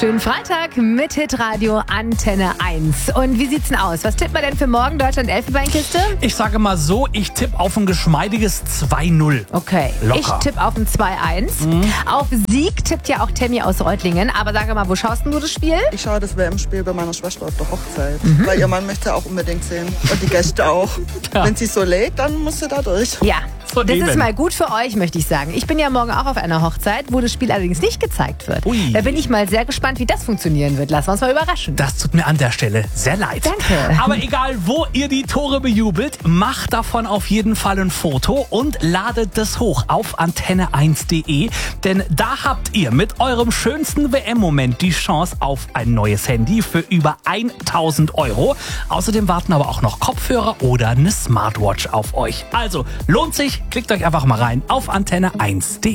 Schönen Freitag mit Hitradio Antenne 1. Und wie sieht's denn aus? Was tippt man denn für morgen Deutschland-Elfenbeinkiste? Ich sage mal so, ich tippe auf ein geschmeidiges 2-0. Okay, Locker. ich tippe auf ein 2-1. Auf Sieg tippt ja auch Tammy aus Reutlingen. Aber sag mal, wo schaust denn du das Spiel? Ich schaue das WM-Spiel bei meiner Schwester auf der Hochzeit. Weil ihr Mann möchte auch unbedingt sehen. Und die Gäste auch. Ja. Wenn sie so lädt, dann muss sie da durch. Ja, Von das eben. ist mal gut für euch, möchte ich sagen. Ich bin ja morgen auch auf einer Hochzeit, wo das Spiel allerdings nicht gezeigt wird. Ui. Da bin ich mal sehr gespannt, wie das funktionieren wird. Lassen wir uns mal überraschen. Das tut mir an der Stelle sehr leid. Danke. Aber egal, wo ihr die Tore bejubelt, macht davon auf jeden Fall ein Foto und ladet das hoch auf antenne1.de. Denn da habt ihr mit eurem schönsten WM-Moment die Chance auf ein neues Handy für über 1.000 Euro. Außerdem warten aber auch noch Kopfhörer oder eine Smartwatch auf euch. Also lohnt sich, klickt euch einfach mal rein auf antenne1.de.